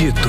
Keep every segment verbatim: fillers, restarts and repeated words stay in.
Dito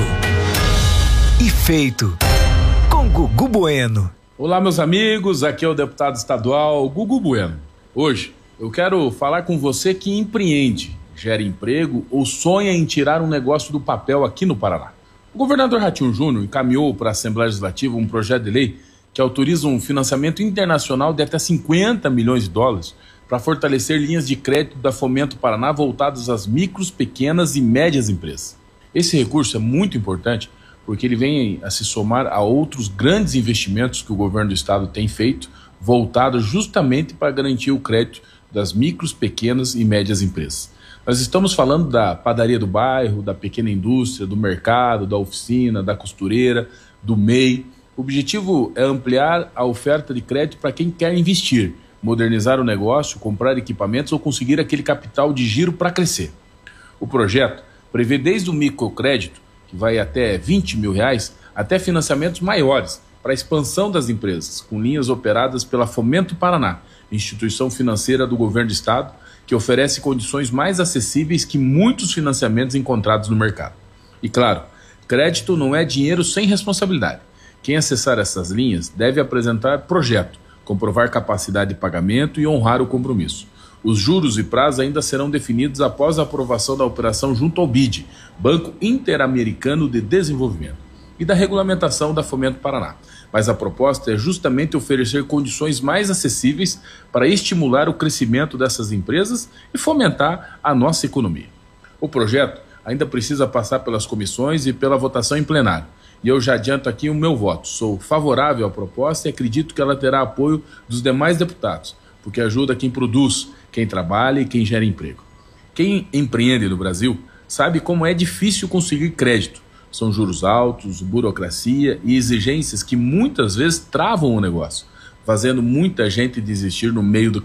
e feito com Gugu Bueno. Olá, meus amigos, aqui é o deputado estadual Gugu Bueno. Hoje eu quero falar com você que empreende, gera emprego ou sonha em tirar um negócio do papel aqui no Paraná. O governador Ratinho Júnior encaminhou para a Assembleia Legislativa um projeto de lei que autoriza um financiamento internacional de até cinquenta milhões de dólares para fortalecer linhas de crédito da Fomento Paraná voltadas às micros, pequenas e médias empresas. Esse recurso é muito importante porque ele vem a se somar a outros grandes investimentos que o governo do estado tem feito, voltados justamente para garantir o crédito das micros, pequenas e médias empresas. Nós estamos falando da padaria do bairro, da pequena indústria, do mercado, da oficina, da costureira, do M E I. O objetivo é ampliar a oferta de crédito para quem quer investir, modernizar o negócio, comprar equipamentos ou conseguir aquele capital de giro para crescer. O projeto prevê desde o microcrédito, que vai até vinte mil reais, até financiamentos maiores para a expansão das empresas, com linhas operadas pela Fomento Paraná, instituição financeira do governo do estado, que oferece condições mais acessíveis que muitos financiamentos encontrados no mercado. E claro, crédito não é dinheiro sem responsabilidade. Quem acessar essas linhas deve apresentar projeto, comprovar capacidade de pagamento e honrar o compromisso. Os juros e prazos ainda serão definidos após a aprovação da operação junto ao B I D, Banco Interamericano de Desenvolvimento, e da regulamentação da Fomento Paraná. Mas a proposta é justamente oferecer condições mais acessíveis para estimular o crescimento dessas empresas e fomentar a nossa economia. O projeto ainda precisa passar pelas comissões e pela votação em plenário. E eu já adianto aqui o meu voto. Sou favorável à proposta e acredito que ela terá apoio dos demais deputados, porque ajuda quem produz, quem trabalha e quem gera emprego. Quem empreende no Brasil sabe como é difícil conseguir crédito. São juros altos, burocracia e exigências que muitas vezes travam o negócio, fazendo muita gente desistir no meio do